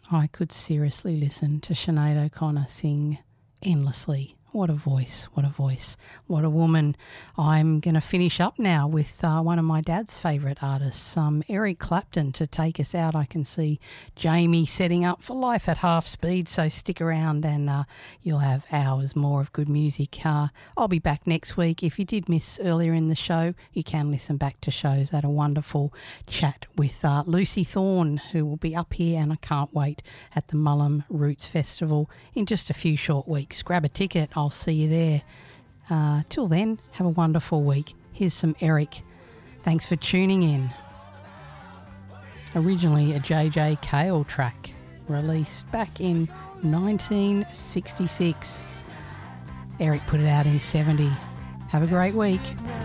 I could seriously listen to Sinead O'Connor sing endlessly. What a voice, what a voice, what a woman. I'm going to finish up now with one of my dad's favourite artists, Eric Clapton, to take us out. I can see Jamie setting up for Life at Half Speed, so stick around and you'll have hours more of good music. I'll be back next week. If you did miss earlier in the show, you can listen back to shows. I had a wonderful chat with Lucy Thorne, who will be up here, and I can't wait, at the Mullum Roots Festival in just a few short weeks. Grab a ticket. I'll see you there. Till then, have a wonderful week. Here's some Eric. Thanks for tuning in. Originally a JJ Cale track, released back in 1966. Eric put it out in 70. Have a great week.